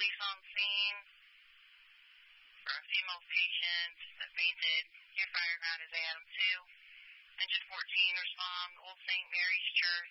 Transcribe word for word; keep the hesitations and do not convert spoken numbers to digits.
police on scene for a female patient that fainted near Fireground as Adam two. Engine fourteen respond, Old Saint Mary's Church.